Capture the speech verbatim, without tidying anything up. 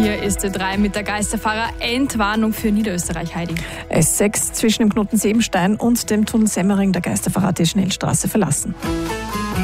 Hier ist Ö drei mit der Geisterfahrer Endwarnung für Niederösterreich, Heidi. S sechs zwischen dem Knoten Sebenstein und dem Tunnel Semmering. Der Geisterfahrer hat die Schnellstraße verlassen.